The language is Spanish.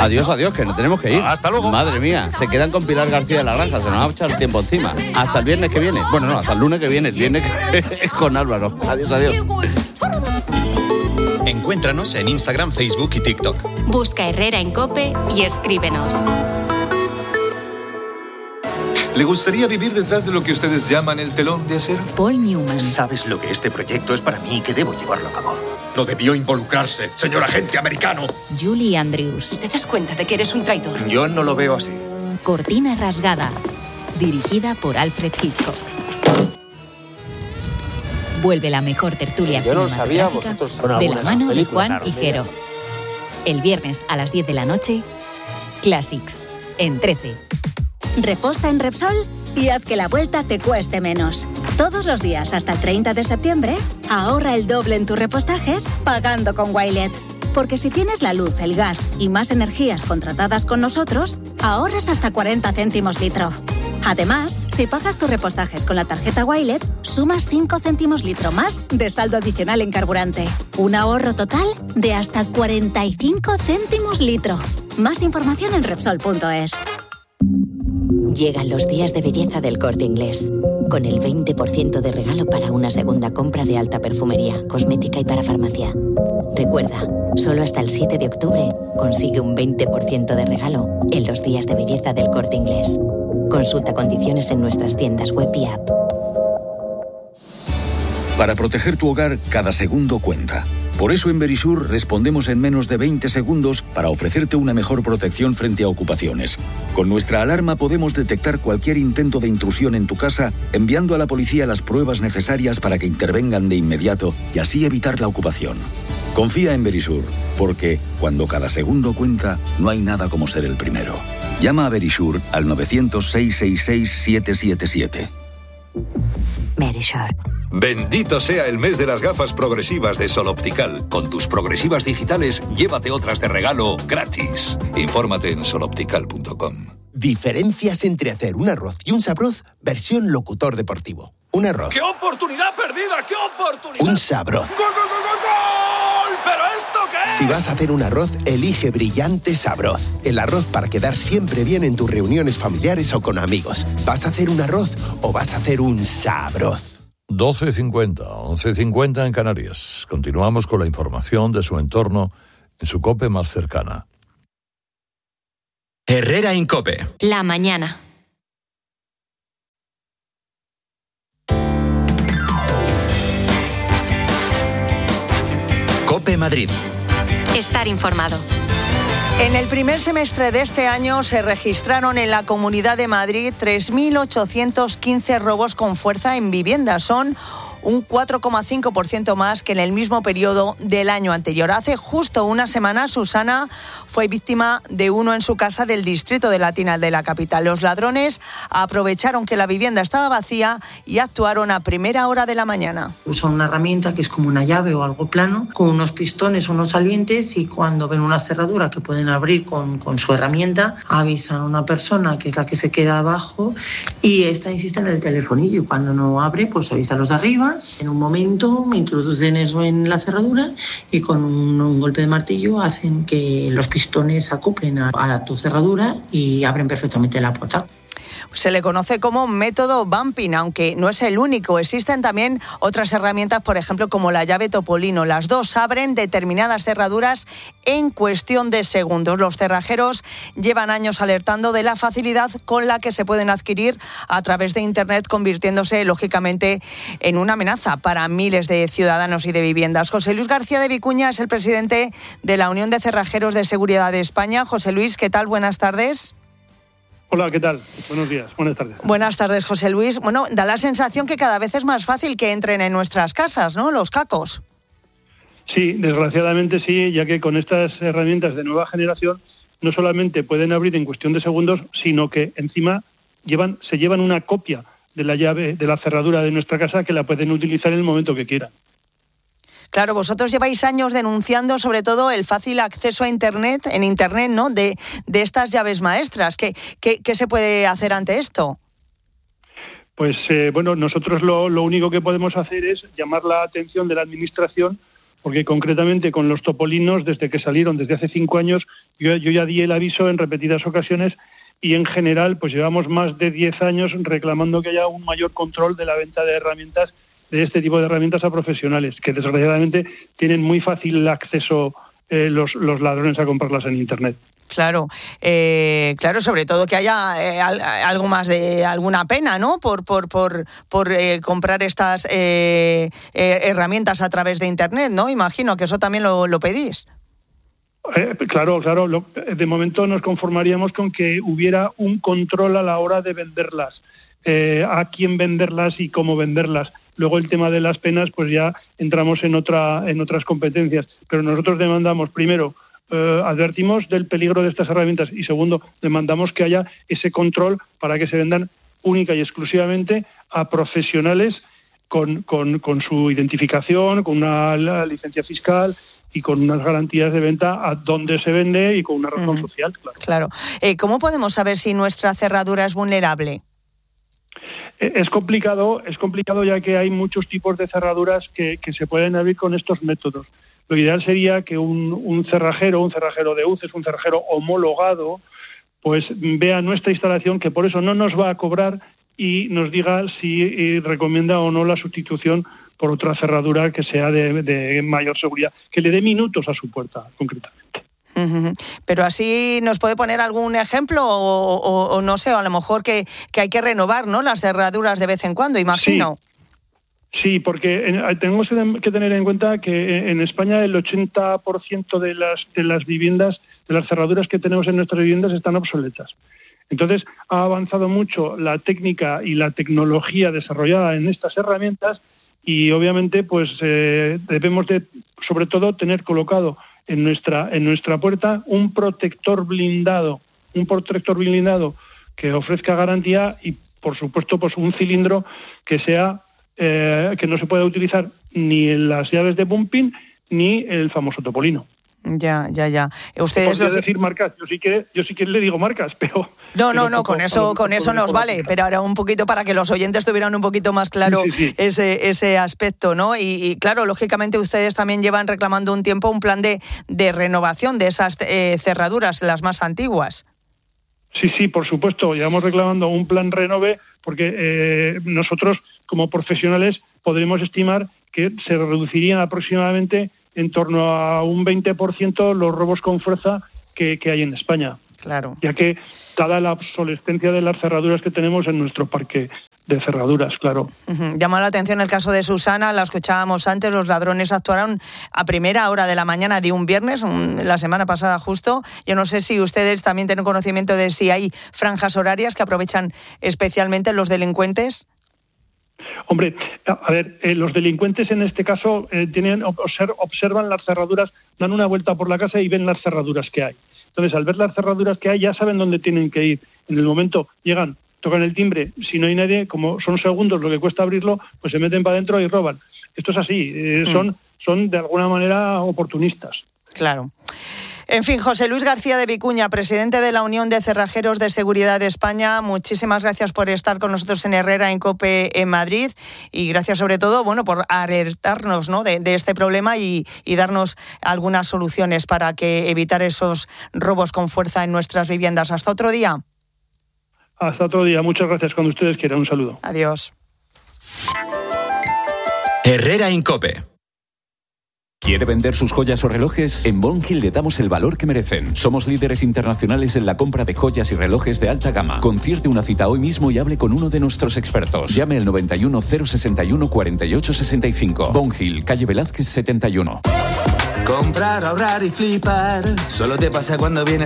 Adiós, que nos tenemos que ir. Hasta luego. Madre mía, se quedan con Pilar García de la Granja, se nos va a echar el tiempo encima. Hasta el viernes que viene. Bueno, no, hasta el lunes que viene. El viernes es con Álvaro. Adiós. Encuéntranos en Instagram, Facebook y TikTok. Busca Herrera en COPE y escríbenos. ¿Le gustaría vivir detrás de lo que ustedes llaman el telón de acero? Paul Newman. ¿Sabes lo que este proyecto es para mí y que debo llevarlo a cabo? No debió involucrarse, señor agente americano. Julie Andrews. ¿Te das cuenta de que eres un traidor? Yo no lo veo así. Cortina rasgada. Dirigida por Alfred Hitchcock. Vuelve la mejor tertulia cinematográfica de la mano de Juan Higuero. El viernes a las 10 de la noche, Classics, en 13. Reposta en Repsol y haz que la vuelta te cueste menos. Todos los días hasta el 30 de septiembre, ahorra el doble en tus repostajes pagando con Wilet. Porque si tienes la luz, el gas y más energías contratadas con nosotros, ahorras hasta 40 céntimos litro. Además, si pagas tus repostajes con la tarjeta Wilet, sumas 5 céntimos litro más de saldo adicional en carburante. Un ahorro total de hasta 45 céntimos litro. Más información en Repsol.es. Llegan los días de belleza del Corte Inglés, con el 20% de regalo para una segunda compra de alta perfumería, cosmética y para farmacia. Recuerda, solo hasta el 7 de octubre consigue un 20% de regalo en los días de belleza del Corte Inglés. Consulta condiciones en nuestras tiendas web y app. Para proteger tu hogar, cada segundo cuenta. Por eso en Verisur respondemos en menos de 20 segundos para ofrecerte una mejor protección frente a ocupaciones. Con nuestra alarma podemos detectar cualquier intento de intrusión en tu casa, enviando a la policía las pruebas necesarias para que intervengan de inmediato y así evitar la ocupación. Confía en Verisur, porque cuando cada segundo cuenta, no hay nada como ser el primero. Llama a Verisur al 900-666-777. Verisur. Bendito sea el mes de las gafas progresivas de Sol Optical. Con tus progresivas digitales, llévate otras de regalo gratis. Infórmate en soloptical.com. Diferencias entre hacer un arroz y un sabroz versión locutor deportivo. Un arroz. ¡Qué oportunidad perdida! ¡Qué oportunidad! Un sabroz. ¡Gol, gol, gol, gol, gol! ¿Pero esto qué es? Si vas a hacer un arroz, elige Brillante Sabroz. El arroz para quedar siempre bien en tus reuniones familiares o con amigos. ¿Vas a hacer un arroz o vas a hacer un sabroz? 12:50, 11:50 en Canarias. Continuamos con la información de su entorno en su COPE más cercana. Herrera en COPE. La mañana. COPE Madrid. Estar informado. En el primer semestre de este año se registraron en la Comunidad de Madrid 3.815 robos con fuerza en viviendas. Son un 4,5% más que en el mismo periodo del año anterior. Hace justo una semana, Susana fue víctima de uno en su casa del distrito de Latina de la capital. Los ladrones aprovecharon que la vivienda estaba vacía y actuaron a primera hora de la mañana. Usan una herramienta que es como una llave o algo plano, con unos pistones, unos salientes, y cuando ven una cerradura que pueden abrir con su herramienta, avisan a una persona que es la que se queda abajo y esta insiste en el telefonillo, y cuando no abre, pues avisa a los de arriba. En un momento me introducen eso en la cerradura y con un golpe de martillo hacen que los pistones se acoplen a tu cerradura y abren perfectamente la puerta. Se le conoce como método bumping, aunque no es el único. Existen también otras herramientas, por ejemplo, como la llave Topolino. Las dos abren determinadas cerraduras en cuestión de segundos. Los cerrajeros llevan años alertando de la facilidad con la que se pueden adquirir a través de Internet, convirtiéndose, lógicamente, en una amenaza para miles de ciudadanos y de viviendas. José Luis García de Vicuña es el presidente de la Unión de Cerrajeros de Seguridad de España. José Luis, ¿qué tal? Buenas tardes. Hola, ¿qué tal? Buenos días, buenas tardes. Buenas tardes, José Luis. Bueno, da la sensación que cada vez es más fácil que entren en nuestras casas, ¿no?, los cacos. Sí, desgraciadamente sí, ya que con estas herramientas de nueva generación no solamente pueden abrir en cuestión de segundos, sino que encima se llevan una copia de la llave, de la cerradura de nuestra casa, que la pueden utilizar en el momento que quieran. Claro, vosotros lleváis años denunciando sobre todo el fácil acceso a Internet, ¿no?, de estas llaves maestras. ¿Qué se puede hacer ante esto? Pues nosotros lo único que podemos hacer es llamar la atención de la Administración porque concretamente con los topolinos, desde que salieron, desde hace 5 años, yo ya di el aviso en repetidas ocasiones y en general pues llevamos más de 10 años reclamando que haya un mayor control de la venta de herramientas, de este tipo de herramientas a profesionales, que desgraciadamente tienen muy fácil acceso los ladrones a comprarlas en Internet. Claro, claro, sobre todo que haya algo más de alguna pena, ¿no? Por comprar estas herramientas a través de Internet, ¿no? Imagino que eso también lo pedís. Claro. De momento nos conformaríamos con que hubiera un control a la hora de venderlas, a quién venderlas y cómo venderlas. Luego el tema de las penas, pues ya entramos en otras competencias. Pero nosotros demandamos, primero, advertimos del peligro de estas herramientas y segundo, demandamos que haya ese control para que se vendan única y exclusivamente a profesionales con su identificación, con una licencia fiscal y con unas garantías de venta a dónde se vende y con una razón social, claro. ¿Cómo podemos saber si nuestra cerradura es vulnerable? Es complicado ya que hay muchos tipos de cerraduras que se pueden abrir con estos métodos. Lo ideal sería que un cerrajero de UCES, un cerrajero homologado, pues vea nuestra instalación, que por eso no nos va a cobrar, y nos diga si recomienda o no la sustitución por otra cerradura que sea de mayor seguridad, que le dé minutos a su puerta, concretamente. Pero así nos puede poner algún ejemplo o no sé, o a lo mejor que hay que renovar, ¿no?, las cerraduras de vez en cuando, imagino. Sí, porque tenemos que tener en cuenta que en España el 80% de las viviendas, de las cerraduras que tenemos en nuestras viviendas están obsoletas. Entonces ha avanzado mucho la técnica y la tecnología desarrollada en estas herramientas y obviamente pues debemos de, sobre todo, tener colocado en nuestra puerta un protector blindado que ofrezca garantía y, por supuesto, pues un cilindro que sea que no se pueda utilizar ni en las llaves de bumping ni el famoso topolino. Ya. Ustedes podría decir marcas, yo sí que le digo marcas, pero... No, con eso nos vale, pero ahora un poquito para que los oyentes tuvieran un poquito más claro ese aspecto, ¿no? Y claro, lógicamente ustedes también llevan reclamando un tiempo un plan de renovación de esas cerraduras, las más antiguas. Sí, por supuesto, llevamos reclamando un plan renove porque nosotros como profesionales podremos estimar que se reducirían aproximadamente en torno a un 20% los robos con fuerza que hay en España. Claro. Ya que, dada la obsolescencia de las cerraduras que tenemos en nuestro parque de cerraduras, claro. Llama la atención el caso de Susana, la escuchábamos antes, los ladrones actuaron a primera hora de la mañana de un viernes, la semana pasada justo. Yo no sé si ustedes también tienen conocimiento de si hay franjas horarias que aprovechan especialmente los delincuentes. Hombre, a ver, los delincuentes en este caso observan las cerraduras, dan una vuelta por la casa y ven las cerraduras que hay. Entonces, al ver las cerraduras que hay, ya saben dónde tienen que ir. En el momento llegan, tocan el timbre, si no hay nadie, como son segundos lo que cuesta abrirlo, pues se meten para adentro y roban. Esto es así, son de alguna manera oportunistas. Claro. En fin, José Luis García de Vicuña, presidente de la Unión de Cerrajeros de Seguridad de España, muchísimas gracias por estar con nosotros en Herrera en COPE en Madrid y gracias sobre todo, por alertarnos, ¿no?, de este problema y darnos algunas soluciones para que evitar esos robos con fuerza en nuestras viviendas. Hasta otro día. Hasta otro día. Muchas gracias. Cuando ustedes quieran. Un saludo. Adiós. Herrera en COPE. ¿Quiere vender sus joyas o relojes? En Bon Hill le damos el valor que merecen. Somos líderes internacionales en la compra de joyas y relojes de alta gama. Concierte una cita hoy mismo y hable con uno de nuestros expertos. Llame al 91 061 48 65. Bon Hill, calle Velázquez 71. Comprar, ahorrar y flipar. Solo te pasa cuando vienes